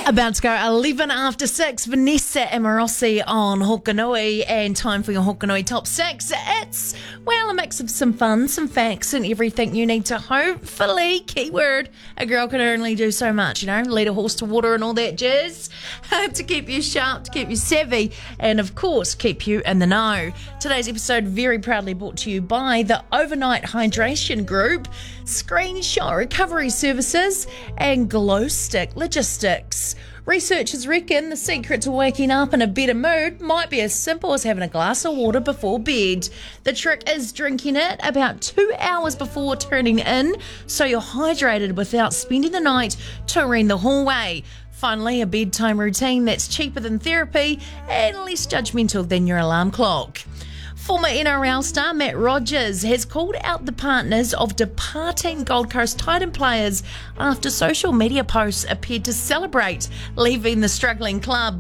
About to go 11 after 6, Vanessa Amorosi on Hokanui, and time for your Hokanui Top 6. It's, well, a mix of some fun, some facts, and everything you need to hopefully, keyword, a girl can only do so much, lead a horse to water and all that jazz, to keep you sharp, to keep you savvy, and of course, keep you in the know. Today's episode very proudly brought to you by the Overnight Hydration Group, Screenshot Recovery Services, and Glow Stick Logistics. Researchers reckon the secret to waking up in a better mood might be as simple as having a glass of water before bed. The trick is drinking it about 2 hours before turning in, so you're hydrated without spending the night touring the hallway. Finally, a bedtime routine that's cheaper than therapy and less judgmental than your alarm clock. Former NRL star Matt Rogers has called out the partners of departing Gold Coast Titan players after social media posts appeared to celebrate leaving the struggling club.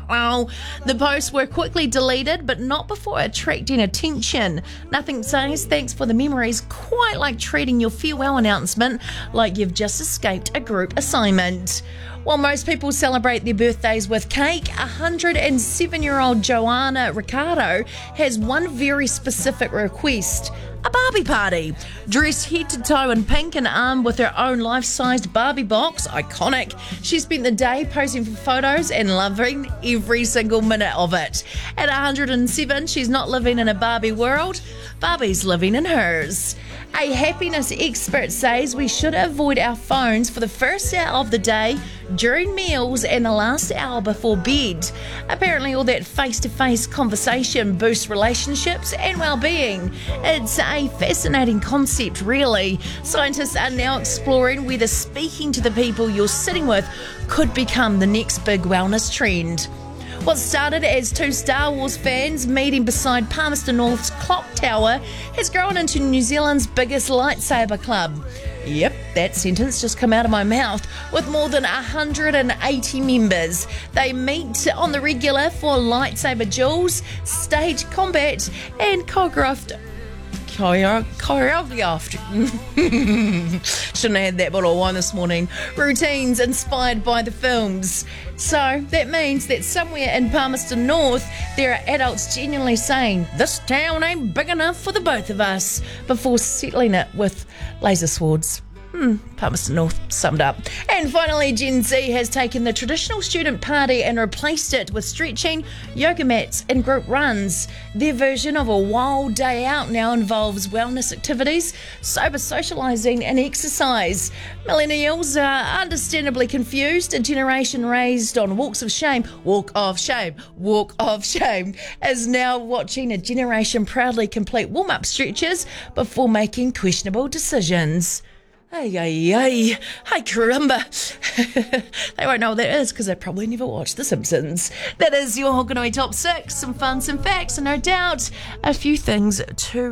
The posts were quickly deleted, but not before attracting attention. Nothing says thanks for the memories quite like treating your farewell announcement like you've just escaped a group assignment. While most people celebrate their birthdays with cake, 107-year-old Joanna Ricardo has one very specific request: a Barbie party. Dressed head to toe in pink and armed with her own life-sized Barbie box, iconic, she spent the day posing for photos and loving every single minute of it. At 107, she's not living in a Barbie world, Barbie's living in hers. A happiness expert says we should avoid our phones for the first hour of the day, during meals, and the last hour before bed. Apparently all that face-to-face conversation boosts relationships and well-being. It's a fascinating concept, really. Scientists are now exploring whether speaking to the people you're sitting with could become the next big wellness trend. What started as two Star Wars fans meeting beside Palmerston North's clock tower has grown into New Zealand's biggest lightsaber club. Yep, that sentence just come out of my mouth. With more than 180 members, they meet on the regular for lightsaber duels, stage combat, and choreographed. Shouldn't have had that bottle of wine this morning. Routines inspired by the films. So that means that somewhere in Palmerston North, there are adults genuinely saying, "This town ain't big enough for the both of us," before settling it with laser swords. Palmerston North summed up. And finally, Gen Z has taken the traditional student party and replaced it with stretching, yoga mats and group runs. Their version of a wild day out now involves wellness activities, sober socialising and exercise. Millennials are understandably confused. A generation raised on walk of shame, is now watching a generation proudly complete warm-up stretches before making questionable decisions. Ay, caramba. They won't know what that is because they probably never watched The Simpsons. That is your Hokanui Top 6. Some fun, some facts, and no doubt a few things to